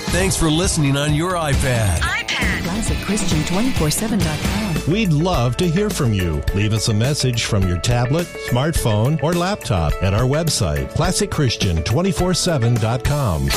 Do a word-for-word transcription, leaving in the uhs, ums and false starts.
Thanks for listening on your iPad. iPad. Classic Christian two four seven dot com. We'd love to hear from you. Leave us a message from your tablet, smartphone, or laptop at our website, classic christian two four seven dot com.